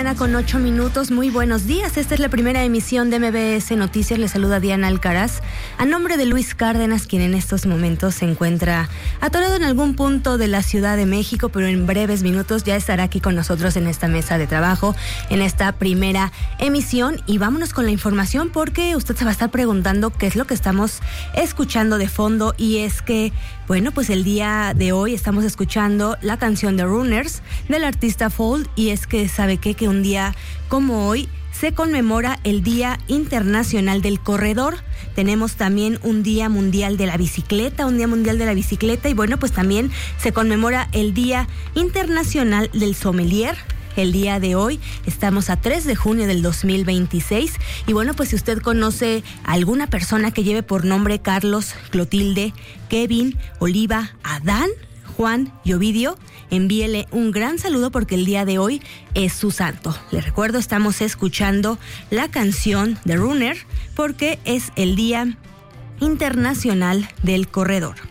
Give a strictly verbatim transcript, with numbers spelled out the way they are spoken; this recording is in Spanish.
mañana con ocho minutos. Muy buenos días. Esta es la primera emisión de M B S Noticias. Les saluda Diana Alcaraz. A nombre de Luis Cárdenas, quien en estos momentos se encuentra atorado en algún punto de la Ciudad de México, pero en breves minutos ya estará aquí con nosotros en esta mesa de trabajo, en esta primera emisión. Y vámonos con la información, porque usted se va a estar preguntando qué es lo que estamos escuchando de fondo. Y es que, bueno, pues el día de hoy estamos escuchando la canción de Runners del artista Fold. Y es que, ¿sabe qué? Que un día como hoy se conmemora el Día Internacional del Corredor. Tenemos también un Día Mundial de la Bicicleta, un Día Mundial de la Bicicleta. Y bueno, pues también se conmemora el Día Internacional del Sommelier. El día de hoy estamos a tres de junio del dos mil veintiséis. Y bueno, pues si usted conoce a alguna persona que lleve por nombre Carlos, Clotilde, Kevin, Oliva, Adán, Juan y Ovidio, envíele un gran saludo porque el día de hoy es su santo. Les recuerdo, estamos escuchando la canción de Runner porque es el Día Internacional del Corredor.